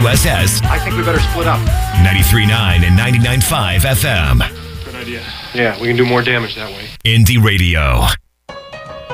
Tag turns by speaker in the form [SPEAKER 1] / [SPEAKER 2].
[SPEAKER 1] WSS.
[SPEAKER 2] I think we better split up.
[SPEAKER 1] 93.9 and 99.5 FM.
[SPEAKER 2] Good idea. Yeah, we can do more damage that way.
[SPEAKER 1] Indie Radio.